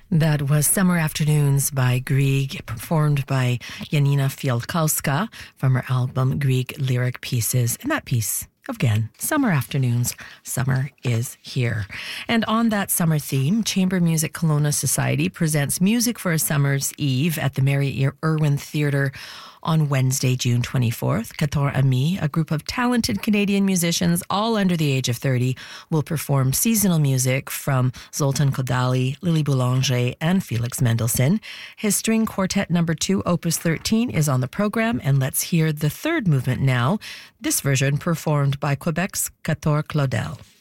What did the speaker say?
That was Summer Afternoons by Grieg, performed by Janina Fialkowska from her album Grieg Lyric Pieces. And that piece, again, Summer Afternoons, summer is here. And on that summer theme, Chamber Music Kelowna Society presents Music for a Summer's Eve at the Mary Irwin Theatre on Wednesday, June 24th. 14 Amis, a group of talented Canadian musicians, all under the age of 30, will perform seasonal music from Zoltan Kodaly, Lily Boulanger, and Felix Mendelssohn. His String Quartet No. 2, Opus 13, is on the program, and let's hear the third movement now, this version performed by Quebec's Cator Claudel.